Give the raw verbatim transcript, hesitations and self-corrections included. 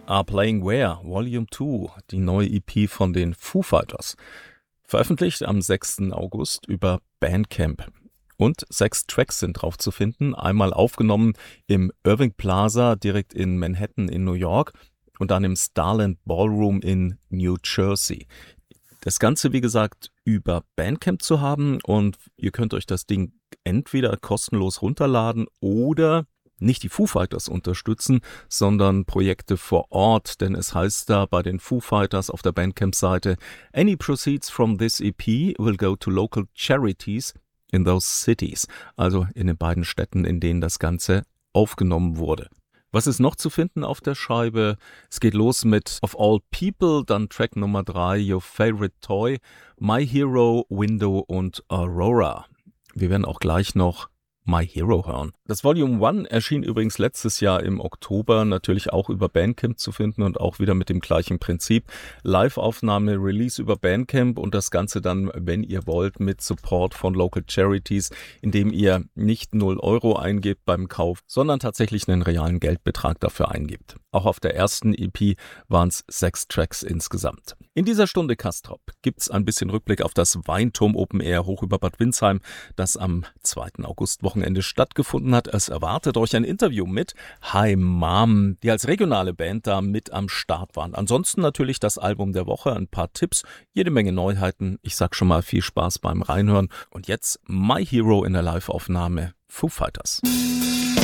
Are Playing Where, Volume zwei, die neue E P von den Foo Fighters. Veröffentlicht am sechsten August über Bandcamp. Und sechs Tracks sind drauf zu finden, einmal aufgenommen im Irving Plaza direkt in Manhattan in New York und dann im Starland Ballroom in New Jersey. Das Ganze, wie gesagt, über Bandcamp zu haben und ihr könnt euch das Ding entweder kostenlos runterladen oder nicht die Foo Fighters unterstützen, sondern Projekte vor Ort, denn es heißt da bei den Foo Fighters auf der Bandcamp-Seite: Any proceeds from this E P will go to local charities in those cities, also in den beiden Städten, in denen das Ganze aufgenommen wurde. Was ist noch zu finden auf der Scheibe? Es geht los mit Of All People, dann Track Nummer drei, Your Favorite Toy, My Hero, Window und Aurora. Wir werden auch gleich noch My Hero hören. Das Volume eins erschien übrigens letztes Jahr im Oktober, natürlich auch über Bandcamp zu finden und auch wieder mit dem gleichen Prinzip. Live-Aufnahme, Release über Bandcamp und das Ganze dann, wenn ihr wollt, mit Support von Local Charities, indem ihr nicht null Euro eingebt beim Kauf, sondern tatsächlich einen realen Geldbetrag dafür eingibt. Auch auf der ersten E P waren es sechs Tracks insgesamt. In dieser Stunde Castrop gibt's ein bisschen Rückblick auf das Weinturm Open Air hoch über Bad Windsheim, das am zweiten August-Wochenende stattgefunden hat. Es erwartet euch ein Interview mit Hi Mom, die als regionale Band da mit am Start waren. Ansonsten natürlich das Album der Woche, ein paar Tipps, jede Menge Neuheiten. Ich sag schon mal viel Spaß beim Reinhören. Und jetzt My Hero in der Live-Aufnahme Foo Fighters.